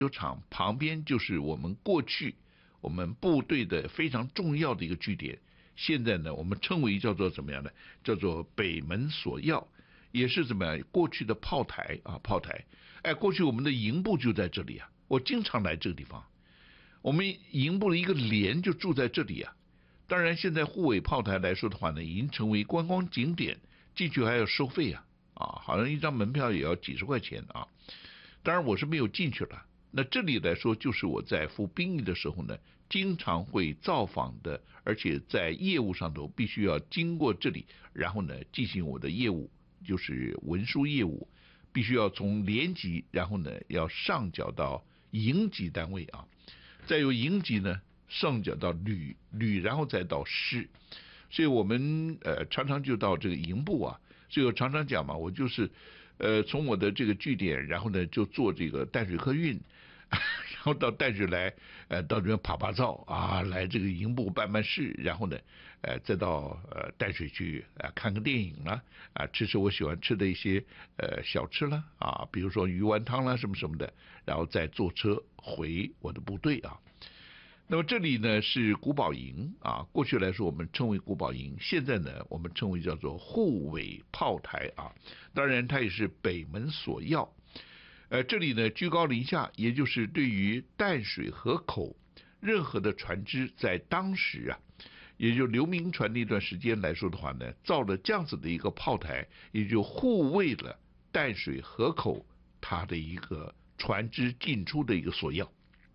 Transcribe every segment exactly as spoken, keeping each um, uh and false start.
球场旁边就是我们过去我们部队的非常重要的一个据点。现在呢，我们称为叫做怎么样呢？叫做北门锁要，也是怎么样？过去的炮台啊，炮台。哎，过去我们的营部就在这里啊，我经常来这个地方。我们营部的一个连就住在这里啊。当然，现在护卫炮台来说的话呢，已经成为观光景点，进去还要收费啊，啊，好像一张门票也要几十块钱啊。当然我是没有进去了。那这里来说，就是我在服兵役的时候呢，经常会造访的，而且在业务上头必须要经过这里，然后呢进行我的业务，就是文书业务，必须要从连级，然后呢要上缴到营级单位啊，再由营级呢上缴到旅旅，然后再到师。所以我们呃常常就到这个营部啊，所以我常常讲嘛，我就是呃从我的这个据点，然后呢就坐这个淡水客运。然后到淡水来，呃，到这边爬爬照啊，来这个营部办办事，然后呢，呃，再到呃淡水去啊、呃、看个电影啦，啊，吃吃我喜欢吃的一些呃小吃啦，啊，比如说鱼丸汤啦什么什么的，然后再坐车回我的部队啊。那么这里呢是古堡营啊，过去来说我们称为古堡营，现在呢我们称为叫做护卫炮台啊，当然它也是北门锁要。呃，这里呢居高临下，也就是对于淡水河口任何的船只，在当时啊，也就刘铭传那段时间来说的话呢，造了这样子的一个炮台，也就护卫了淡水河口它的一个船只进出的一个锁要。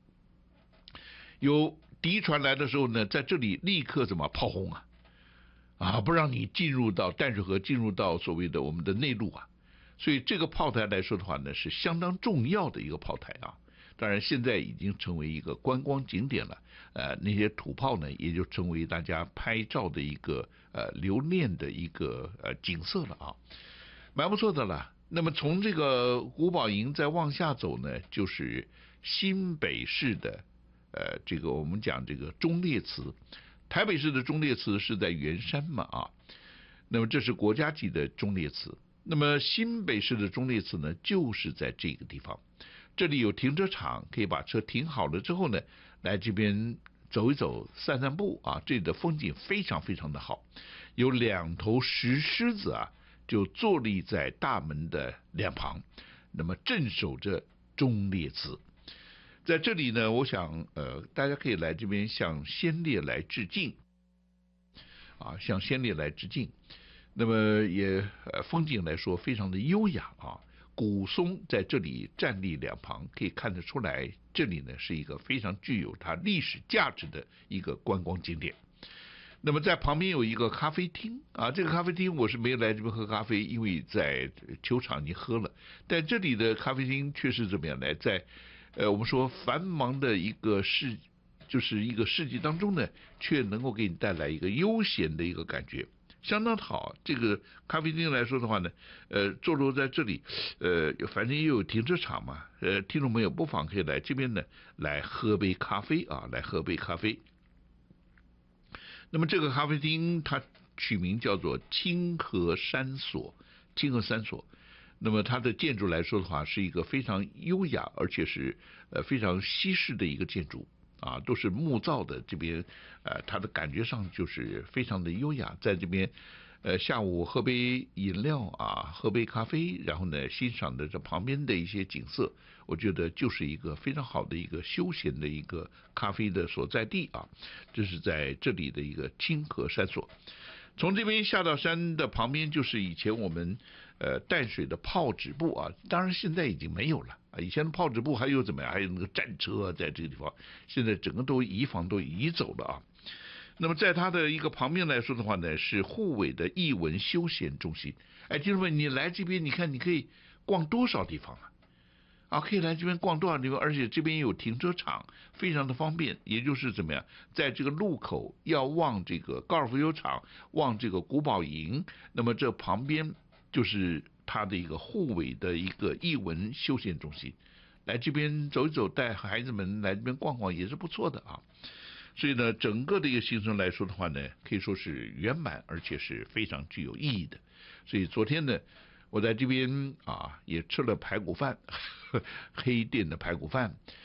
有敌船来的时候呢，在这里立刻怎么炮轰啊，啊，不让你进入到淡水河，进入到所谓的我们的内陆啊。所以这个炮台来说的话呢，是相当重要的一个炮台啊。当然现在已经成为一个观光景点了，呃，那些土炮呢，也就成为大家拍照的一个呃留念的一个呃景色了啊，蛮不错的了。那么从这个古堡营再往下走呢，就是新北市的呃这个我们讲这个忠烈祠，台北市的忠烈祠是在圆山嘛啊，那么这是国家级的忠烈祠。那么新北市的忠烈祠呢，就是在这个地方，这里有停车场，可以把车停好了之后呢，来这边走一走、散散步啊。这里的风景非常非常的好，有两头石狮子啊，就坐立在大门的两旁，那么镇守着忠烈祠。在这里呢，我想呃，大家可以来这边向先烈来致敬啊，向先烈来致敬。那么也呃风景来说非常的优雅啊，古松在这里站立两旁，可以看得出来，这里呢是一个非常具有它历史价值的一个观光景点。那么在旁边有一个咖啡厅啊，这个咖啡厅我是没有来这边喝咖啡，因为在球场已经喝了，但这里的咖啡厅却是怎么样呢？在呃我们说繁忙的一个市，就是一个市集当中呢，却能够给你带来一个悠闲的一个感觉。相当好，这个咖啡厅来说的话呢，呃，坐落在这里，呃，反正也有停车场嘛，呃，听众朋友不妨可以来这边呢，来喝杯咖啡啊，来喝杯咖啡。那么这个咖啡厅它取名叫做清河山所，清河山所。那么它的建筑来说的话，是一个非常优雅，而且是呃非常西式的一个建筑。啊，都是木造的，这边呃，它的感觉上就是非常的优雅。在这边，呃，下午喝杯饮料啊，喝杯咖啡，然后呢，欣赏的这旁边的一些景色，我觉得就是一个非常好的一个休闲的一个咖啡的所在地啊。这是在这里的一个清河山所。从这边下到山的旁边，就是以前我们呃淡水的炮指部啊，当然现在已经没有了啊。以前的炮指部还有怎么样？还有那个战车在这个地方，现在整个都移防都移走了啊。那么在它的一个旁边来说的话呢，是护卫的艺文休闲中心。哎，听众们，你来这边，你看你可以逛多少地方啊？啊，可以来这边逛多少地方，而且这边有停车场，非常的方便。也就是怎么样，在这个路口要往这个高尔夫球场，往这个古堡营，那么这旁边就是它的一个护卫的一个艺文休闲中心。来这边走一走，带孩子们来这边逛逛也是不错的啊。所以呢，整个的一个行程来说的话呢，可以说是圆满，而且是非常具有意义的。所以昨天呢， 我在这边啊也吃了排骨饭，黑店的排骨饭。